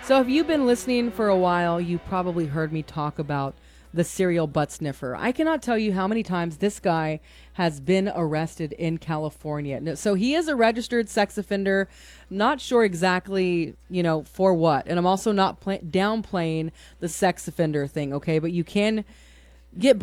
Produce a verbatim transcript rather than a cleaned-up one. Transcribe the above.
So if you've been listening for a while, you probably heard me talk about the serial butt sniffer. I cannot tell you how many times this guy has been arrested in California. No- So he is a registered sex offender. Not sure exactly, you know, for what. And I'm also not pla downplaying the sex offender thing, okay? But you can get